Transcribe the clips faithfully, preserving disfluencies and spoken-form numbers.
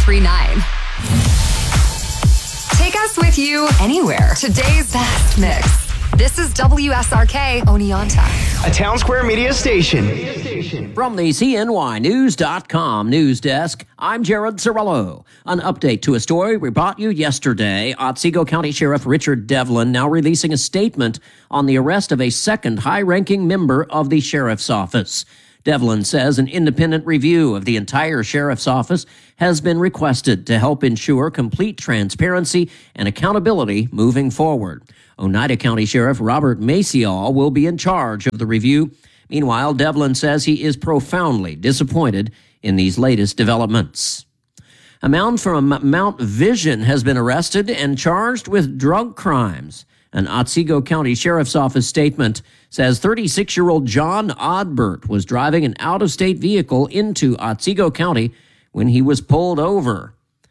three point nine. Take us with you anywhere. Today's best mix. This is W S R K Oneonta, a Town Square Media station. From the C N Y News dot com news desk, I'm Jared Cirillo. An update to a story we brought you yesterday. Otsego County Sheriff Richard Devlin now releasing a statement on the arrest of a second high-ranking member of the sheriff's office. Devlin says an independent review of the entire sheriff's office has been requested to help ensure complete transparency and accountability moving forward. Oneida County Sheriff Robert Maciel will be in charge of the review. Meanwhile, Devlin says he is profoundly disappointed in these latest developments. A man from Mount Vision has been arrested and charged with drug crimes. An Otsego County Sheriff's Office statement says thirty-six-year-old John Odbert was driving an out-of-state vehicle into Otsego County when he was pulled over.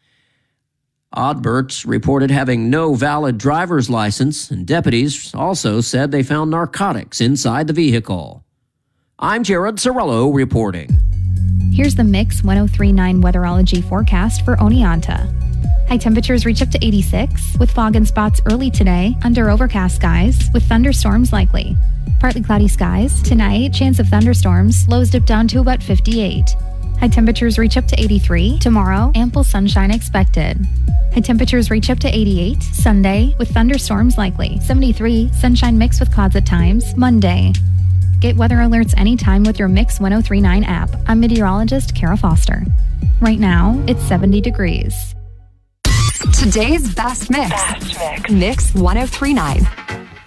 Odbert reported having no valid driver's license, and deputies also said they found narcotics inside the vehicle. I'm Jared Cirillo reporting. Here's the Mix one oh three point nine weatherology forecast for Oneonta. High temperatures reach up to eighty-six, with fog and spots early today, under overcast skies, with thunderstorms likely. Partly cloudy skies. Tonight, chance of thunderstorms, lows dip down to about fifty-eight. High temperatures reach up to eighty-three. Tomorrow, ample sunshine expected. High temperatures reach up to eighty-eight. Sunday, with thunderstorms likely. seventy-three, sunshine mixed with clouds at times. Monday. Get weather alerts anytime with your Mix one oh three point nine app. I'm meteorologist Kara Foster. Right now, it's seventy degrees. Today's best mix. Best mix. Mix one oh three point nine.